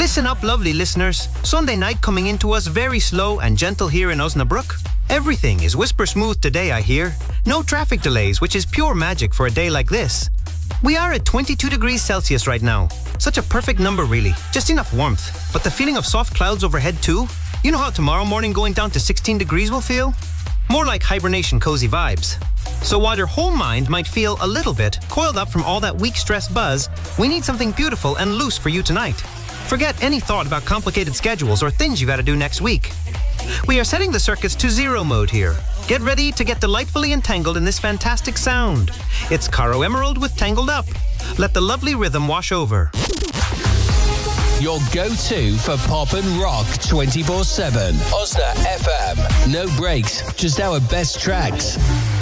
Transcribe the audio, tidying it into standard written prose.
Listen up, lovely listeners. Sunday night coming into us very slow and gentle here in Osnabrück. Everything is whisper smooth today, I hear. No traffic delays, which is pure magic for a day like this. We are at 22 degrees Celsius right now. Such a perfect number, really. Just enough warmth. But the feeling of soft clouds overhead too? You know how tomorrow morning going down to 16 degrees will feel? More like hibernation cozy vibes. So while your whole mind might feel a little bit coiled up from all that week stress buzz, we need something beautiful and loose for you tonight. Forget any thought about complicated schedules or things you gotta do next week. We are setting the circuits to zero mode here. Get ready to get delightfully entangled in this fantastic sound. It's Caro Emerald with Tangled Up. Let the lovely rhythm wash over. Your go-to for pop and rock 24/7. Osna FM. No breaks, just our best tracks.